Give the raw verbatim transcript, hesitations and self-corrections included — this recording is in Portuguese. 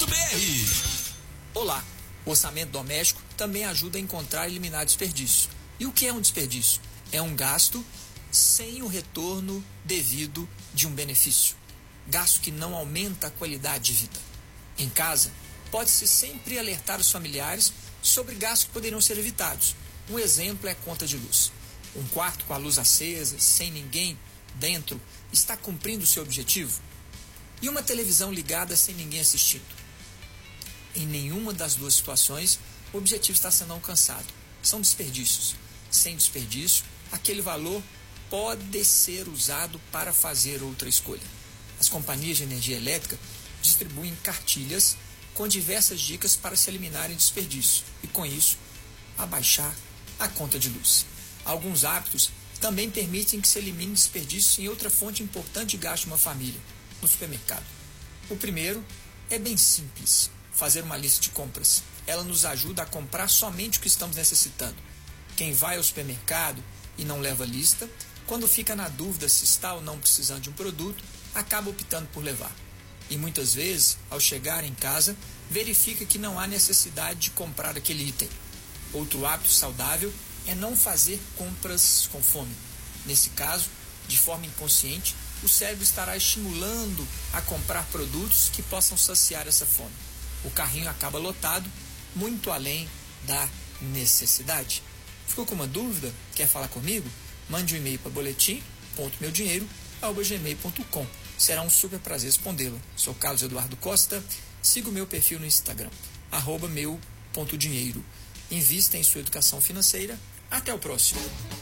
ponto b r. Olá, o orçamento doméstico também ajuda a encontrar e eliminar desperdício. E o que é um desperdício? É um gasto sem o retorno devido de um benefício. Gasto que não aumenta a qualidade de vida. Em casa, pode-se sempre alertar os familiares sobre gastos que poderiam ser evitados. Um exemplo é a conta de luz. Um quarto com a luz acesa, sem ninguém dentro, está cumprindo o seu objetivo? E uma televisão ligada sem ninguém assistindo? Em nenhuma das duas situações, o objetivo está sendo alcançado. São desperdícios. Sem desperdício, aquele valor pode ser usado para fazer outra escolha. As companhias de energia elétrica distribuem cartilhas com diversas dicas para se eliminarem desperdício e, com isso, abaixar a conta de luz. Alguns hábitos também permitem que se elimine desperdício em outra fonte importante de gasto de uma família, no supermercado. O primeiro é bem simples, fazer uma lista de compras. Ela nos ajuda a comprar somente o que estamos necessitando. Quem vai ao supermercado e não leva lista, quando fica na dúvida se está ou não precisando de um produto, acaba optando por levar. E muitas vezes, ao chegar em casa, verifica que não há necessidade de comprar aquele item. Outro hábito saudável é não fazer compras com fome. Nesse caso, de forma inconsciente, o cérebro estará estimulando a comprar produtos que possam saciar essa fome. O carrinho acaba lotado, muito além da necessidade. Ficou com uma dúvida? Quer falar comigo? Mande um e-mail para boletim ponto meu dinheiro arroba gmail ponto com. Será um super prazer respondê-la. Sou Carlos Eduardo Costa. Siga o meu perfil no Instagram, arroba meu ponto dinheiro. Invista em sua educação financeira. Até o próximo.